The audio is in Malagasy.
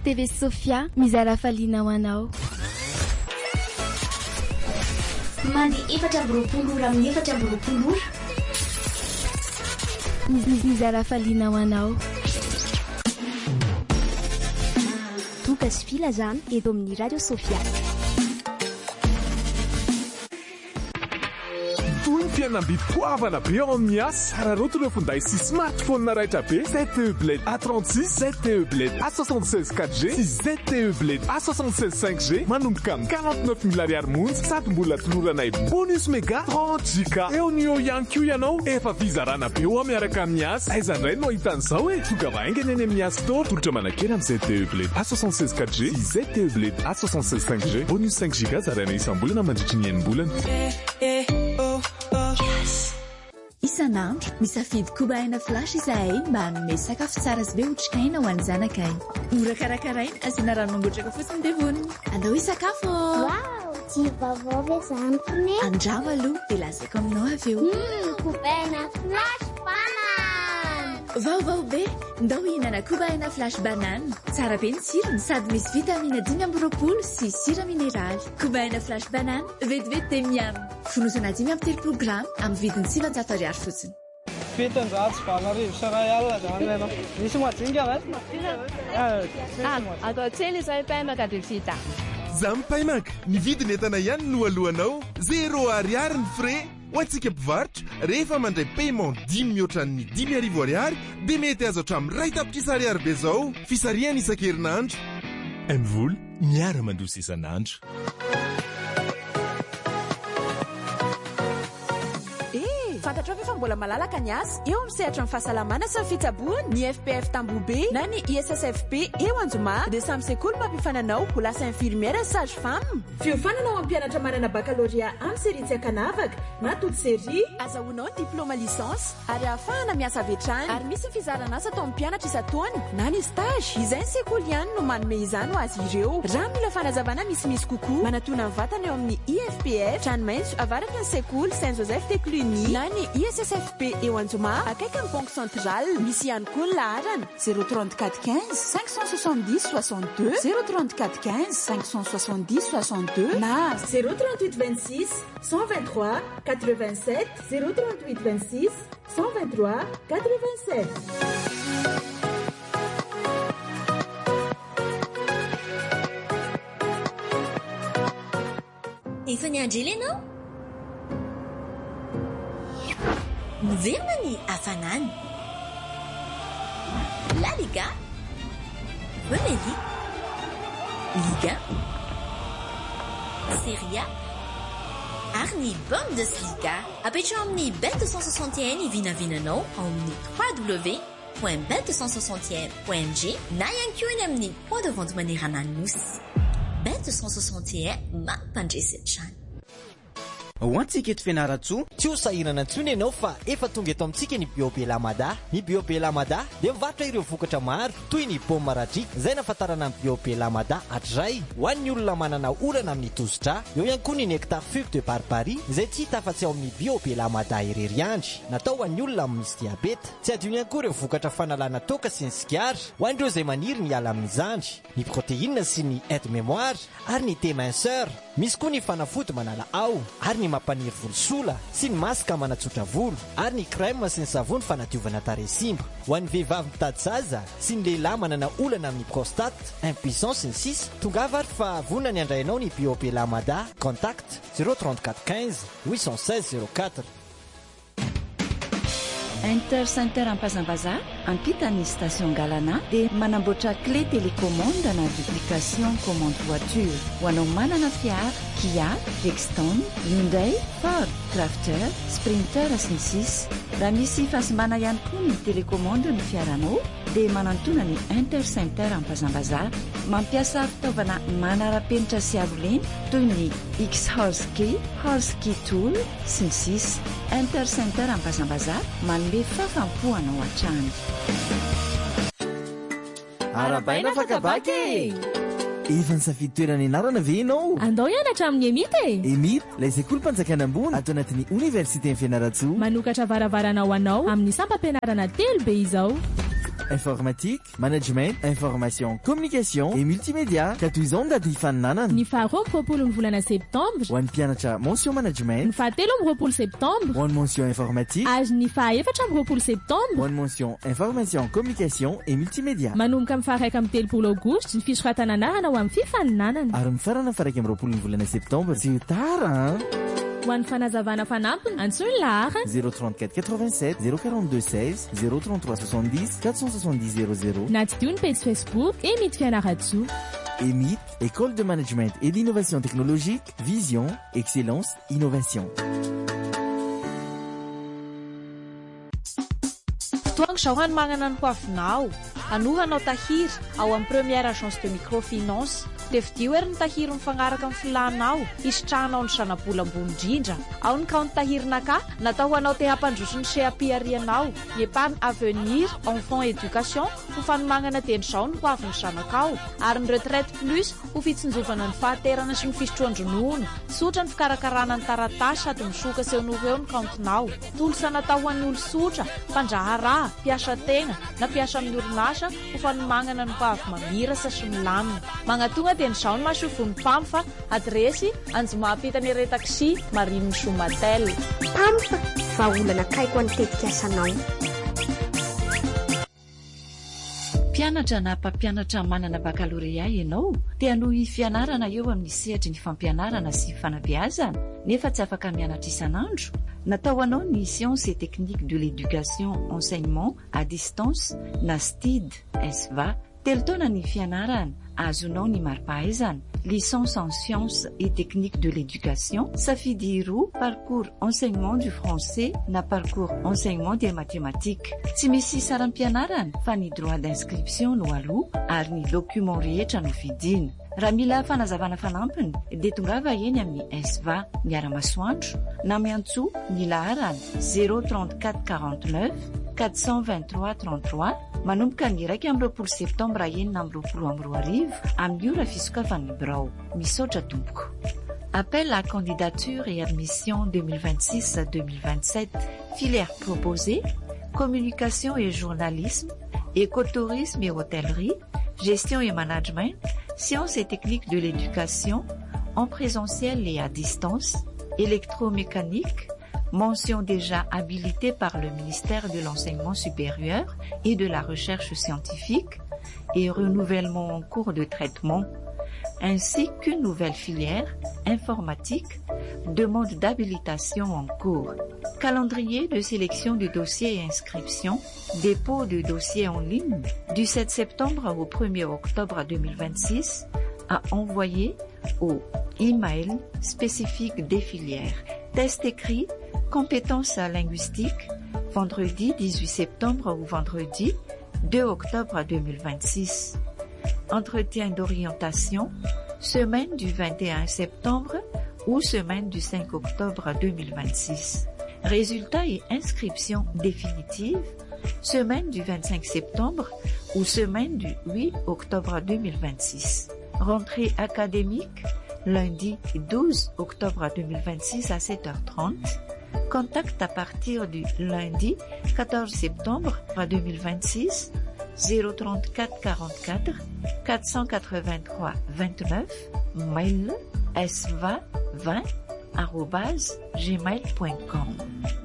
TV Sofia mizara faliana ho anao. Mandi efatra amby roapolo ora amin'ny efatra amby roapolo ora. Mizara faliana ho anao. Tokas filazana eto amin'ny Radio Sofia. Fianam-bipoavana be ao amin'ny asa sararoto ireo finday sy smartphone raitra be ZTE Blade A36 ZTE Blade A76 4G sy ZTE Blade A76 5G manomboka amin'ny 49 000 ariary monja sady mbola toloranay bonus méga 30 GB eo ny eo ihany koa ianao efa fizarana be ao miaraka amin'ny asa aizandray no ahitan'izao hoe tonga vahaingana eny amin'ny asa store tolotra manakely amin'ny ZTE Blade A76 4G sy ZTE Blade A76 5G bonus 5 GB zaraina isam-bolana mandritry ny enim-bolana. Isan'andro misafidy kobaina flash izahay mba hanome sakafo tsara sy be otrikaina ho an'ny zanakay. Mora karakaraina asiana rano mangotraka fotsiny dia vonona. Andao hisakafo. Wow, tsy vaovao izany fone. Andramo aloha dia lazaiko aminao avy eo. Kobaina flash banane. Vaovao be, ndao hihinana kobaina flash banane. Tsara be ny tsirony sady misy vitamina 520 sy sira mineraly. Kobaina flash banane, vetivety dia miam. Fonosana 5 grama amin'ny vidiny 700 ariary fotsiny. Fitonjato valarivo sy ray alina zany ianao. Misy majinga vai? Atao tsely izay paimaka dia vita. Zaho paimaka, ny vidiny entana ihany no alohanao. 0 ariary ny frais. Ho antsika mpivarotra, rehefa mandray paiement 10 mihoatra ny 10,000 ariary, dia mety azo hatramin'ny ray tapitisa ariary be zao. Fisariana isan-kerinandro. Mvoly miara mandroso isan'andro. Fantatrao fa mbola malalaka ny asa eo amin'ny sehatra ny fahasalamana sy ny fitsaboana ny FPF Tambobe na ny ISSFP eo Anjoma dia samy sekoly mampifananao ho lasa infirmière sage femme. Fiofananao amin'ny mpianatra manana baccalauréat amin'ny série tsy akanavaka na toute série azahoanao diplôma licence ary ahafahana miasa avy hatrany ary misy fizarana asa atao amin'ny mpianatra isan-taona na ny stage izay ny sekoly ihany no manome izany ho azy ireo. Raha mila fanazavana misimisy kokoa manatona ny vatana eo amin'ny IFPF Tranomaitso avaraky ny sekoly Saint Joseph Tekluny na ny ISSFP eo Anjoma akaiky ny banque centrale misy ihany koa ny laharana 034 15 570 62 034 15 570 62 na 038 26 123 87 038 26 123 87. Efa niandry ianao? Miverina ny hafanana. La Liga, Premier League, Liga, Serie A, ary ny Bundesliga. Apetrao amin'ny Bet261 ny vinavinanao ao amin'ny www.bet261.ng na ihany koa eny amin'ny point de vente manerana nosy. Bet261 mampandresy hatrany. Ho antsika eto Fianaratsoa, tsy ho sahirana intsony ianao fa efa tonga eto amintsika ny Biobelamada. Ny Biobelamada dia mivarotra ireo vokatra maro toy ny paoma radrika izay nafatarana amin'ny Biobelamada hatray ho an'ny olona manana orana amin'ny tosidra. Eo ihany koa ny nectar fugue de barbarie izay tsy hita afa-tsy ao amin'ny Biobelamada irery andry, natao ho an'ny olona misy diabeta. Tsy adino ihany koa ireo vokatra fanalana toaka sy ny sigara ho an'ireo izay maniry miala amin'ny zandry, ny protéine sy ny aide mémoire ary ny thé minceur. Misy koa ny fanafody manala ao ary ny mampaniry volosola sy ny masaka manatsotra volo ary ny crème sy ny savony fanadiovana tarehy simba. Ho an'ny vehivavy mitady zaza sy ny lehilahy manana olana amin'ny prostate, impuissance sy ny sisa, tongava ary fa vonona ny andrainao ny Biobelamada. Contact 034 15 816 04. Intercenter Ampazambaza ampitany station Galana dia manamboatra clé télécommande na duplication commande voiture ho anao manana fiara Kia, Dexton, Hyundai, Ford, Crafter, Sprinter sy ny sisa. Raha misy fahasimana ihany koa ny télécommande ny fiaranao dia manantona ny Intercenter Ampazambaza mampiasa fitaovana manara-penitra sy aroleny toy ny X-Horse-Key, Horse-Key Tool sy ny sisa. Intercenter Ampazambaza manome fafampoanao hatrany. Arabaina fakabake! Efa nisafidy toerana ianarana ve ianao? Andao hianatra amin'ny Emita e. Emita, ilay sekoly mpanjakana ambony ato anatin'ny Université ny Fianaratsoa. Manokatra varavarana ho anao amin'ny sampam-pianarana telo be izao. informatique, management, information, communication et multimédia. Ka toy izao ny daty faninanana. Ny faharoa amby roapolo ny volana septambra. Ho an'ny mpianatra mention management. Ny fahatelo amby roapolo septambra. Ho an'ny mention informatique. Ary ny fahaefatra amby roapolo septambra. Ho an'ny mention information, communication et multimédia. Manomboka amin'ny faharaika amby telopolo aogositra ny fisoratana anarana ho amin'ny fifaninanana. Ary mifarana faraika amby roapolo ny volana septambra. Tsy tara ho an'ny fanazavana fanampiny antsony lahara 034 87 042 16 033 70 470 00 na tsy dio ny page Facebook EMIT Fianaratsoa. EMIT, École de Management et d'Innovation Technologique, Vision, Excellence, Innovation. Toango sao hany magnana ny hoavinao anohanao tahiry ao amin'ny première agence de microfinance dia vidio ery ny tahiry mifagnaraka amin'ny filanao isitrahanao ny sanabolambony indrindra ao ny kaonty tahirinaka natao ho anao te hampandroso ny seapiarianao épargne avenir enfant éducation ho fanomagnana teny zao ny hoaviny zanakao ary ny retraite plus ho fitsinjovana ny fahaterana sy ny fisotroan-dronono sotra ny fikarakarana ny taratasy sady misoka sehonoho eo ny kaontinao tolosa natao ho an'ny olo sotra mpandraharaha mpiasa tena na mpiasa amin'ny orinasa ho fanomagnana ny hoavy mamirasa sy milamina magnatonga teny zao ny masofony pamfa adresy anjomahampitany re taxi mariny somatel pamfa vaolana kaiko anitetika asanao mpianatra na mpampianatra manana bakalorea ianao te hanohy fianarana eo amin'ny sehatra ny fampianarana sy fanabeazana nefa tsy afaka mianatra isanandro natao anao ny sciences et techniques de l'éducation enseignement à distance na STID SVA telo taona ny fianarana azonao ny mari-pahaizana licence en sciences et techniques de l'éducation safidy roa parcours enseignement du français na parcours enseignement des mathématiques tsy misy saram-pianarana fa ny droit d'inscription no aloha ary ny document rehetra no vidina raha mila fanazavana fanampiny dia tongava eny amin'ny SVA miara-masoandro na miantso ny laharana 034 49 423 33 manomboka ny 1 septambra enina amby 20 amin'ny ora fisokafan'ny birao misaotra tompoko. Appel à candidature et admission 2026-2027 filière proposée communication et journalisme écotourisme et hôtellerie gestion et management sciences et techniques de l'éducation en présentiel et à distance électromécanique mention déjà habilitée par le ministère de l'Enseignement supérieur et de la Recherche scientifique et renouvellement en cours de traitement, ainsi qu'une nouvelle filière informatique, demande d'habilitation en cours. Calendrier de sélection du dossier et inscription, dépôt de dossier en ligne du 7 septembre au 1er octobre 2026 à envoyer au email spécifique des filières. Test écrit, compétences linguistiques, vendredi 18 septembre ou vendredi 2 octobre 2026. Entretien d'orientation, semaine du 21 septembre ou semaine du 5 octobre 2026. Résultats et inscription définitive, semaine du 25 septembre ou semaine du 8 octobre 2026. Rentrée académique, lundi 12 octobre 2026 à 7h30. Contact à partir du lundi 14 septembre 2026 034 44 483 29 mail sva20@gmail.com.